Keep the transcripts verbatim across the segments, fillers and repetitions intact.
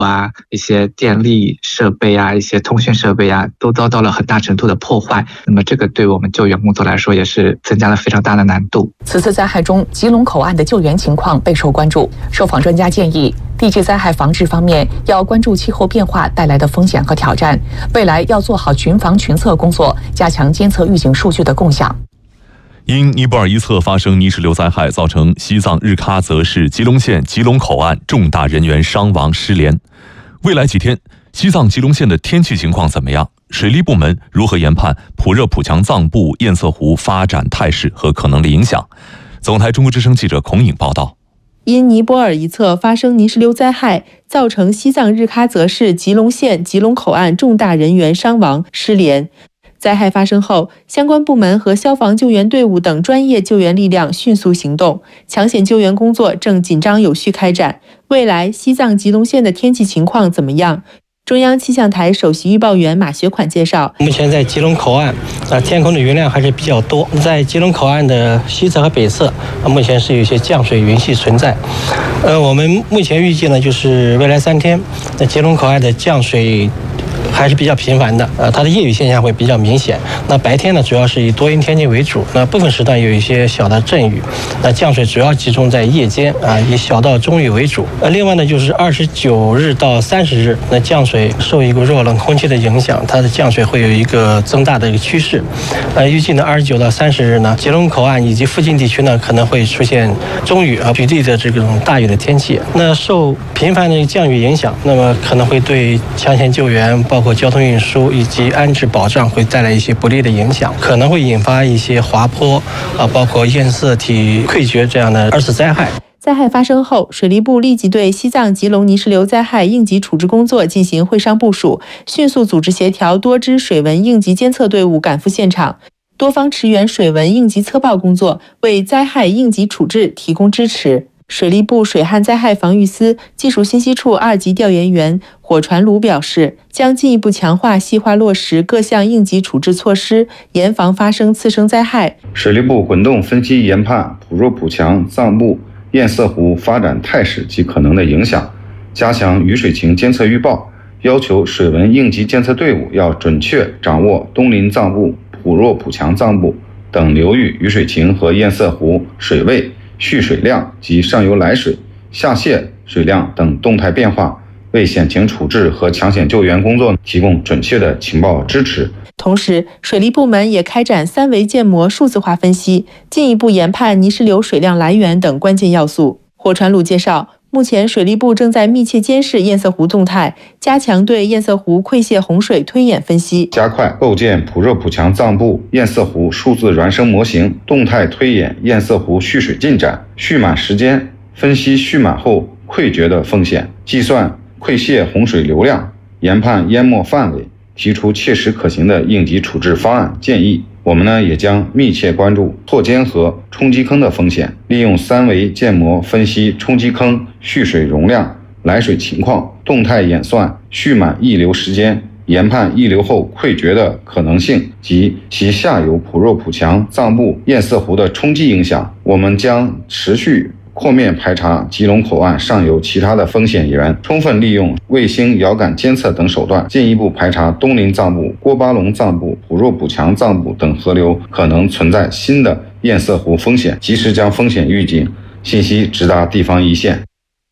啊，一些电力设备啊，一些通讯设备啊，都遭到了很大程度的破坏。那么这个对我们救援工作来说也是增加了非常大的难度。 此次灾害中，吉隆口岸的救援情况备受关注。受访专家建议，地质灾害防治方面要关注气候变化带来的风险和挑战，未来要做好群防群测工作，加强监测预警数据的共享。 因尼泊尔一侧发生泥石流灾害，造成西藏日喀则市吉隆县吉隆口岸重大人员伤亡失联。未来几天，西藏吉隆县的天气情况怎么样？水利部门如何研判普热普强藏布堰塞湖发展态势和可能的影响？总台中国之声记者孔颖报道。 因尼泊尔一侧发生泥石流灾害，造成西藏日喀则市吉隆县吉隆口岸重大人员伤亡失联。灾害发生后，相关部门和消防救援队伍等专业救援力量迅速行动，抢险救援工作正紧张有序开展。未来西藏吉隆县的天气情况怎么样？中央气象台首席预报员马学款介绍， 目前在吉隆口岸，啊，天空的云量还是比较多。在吉隆口岸的西侧和北侧，啊，目前是有一些降水云系存在。呃，我们目前预计呢，就是未来三天，在吉隆口岸的降水还是比较频繁的，呃，它的夜雨现象会比较明显。那白天呢，主要是以多云天气为主，那部分时段有一些小的阵雨。那降水主要集中在夜间啊，以小到中雨为主。呃，另外呢，就是二十九日到三十日，那降水受一股弱冷空气的影响，它的降水会有一个增大的一个趋势。呃，预计呢，二十九到三十日呢，吉隆口岸以及附近地区呢，可能会出现中雨啊、局地的这种大雨的天气。那受频繁的降雨影响，那么可能会对抢险救援，包括交通运输以及安置保障会带来一些不利的影响，可能会引发一些滑坡啊，包括堰塞体溃决这样的二次灾害。 灾害发生后，水利部立即对西藏吉隆泥石流灾害应急处置工作进行会商部署，迅速组织协调多支水文应急监测队伍赶赴现场，多方驰援水文应急测报工作，为灾害应急处置提供支持。水利部水旱灾害防御司技术信息处二级调研员火传鲁表示，将进一步强化细化落实各项应急处置措施，严防发生次生灾害。 水利部滚动分析研判普弱普强藏布堰塞湖发展态势及可能的影响，加强雨水情监测预报，要求水文应急监测队伍要准确掌握东临藏布、普弱普强藏布等流域雨水情和堰塞湖水位、蓄水量及上游来水、下泄水量等动态变化，为险情处置和抢险救援工作提供准确的情报支持。 同时，水利部门也开展三维建模数字化分析，进一步研判泥石流水量来源等关键要素。火传鲁介绍，目前水利部正在密切监视堰塞湖动态，加强对堰塞湖溃泻洪水推演分析， 加快构建普热普强藏布堰塞湖数字孪生模型，动态推演堰塞湖蓄水进展、蓄满时间，分析蓄满后溃决的风险，计算溃泻洪水流量，研判淹没范围，提出切实可行的应急处置方案建议。我们呢也将密切关注错间和冲击坑的风险，利用三维建模分析冲击坑蓄水容量、来水情况，动态演算蓄满溢流时间，研判溢流后溃决的可能性及其下游普弱普强藏布堰塞湖的冲击影响。我们将持续扩面排查吉隆口岸上游其他的风险源，充分利用卫星遥感监测等手段，进一步排查东临藏布、郭巴龙藏布、普弱普强藏布等河流可能存在新的堰塞湖风险，及时将风险预警信息直达地方一线。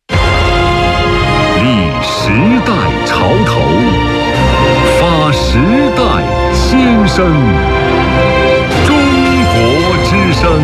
立时代潮头，发时代先声，中国之声。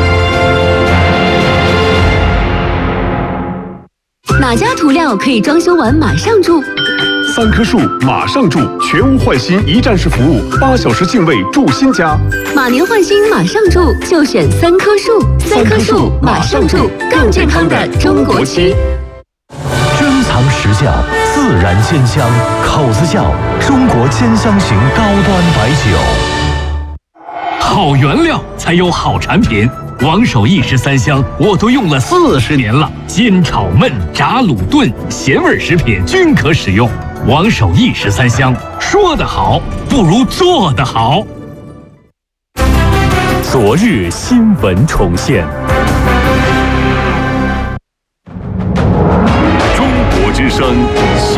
哪家涂料可以装修完马上住？ 三棵树马上住，全屋换新一站式服务，八小时净位住新家。 马年换新马上住，就选三棵树。三棵树马上住，更健康的中国区。 珍藏实窖，自然鲜香，口子窖中国兼香型高端白酒。 好原料才有好产品。王守义十三香我都用了四十年了，煎炒焖炸卤炖咸味食品均可使用。王守义十三香，说得好不如做得好。 昨日新闻重现，中国之声。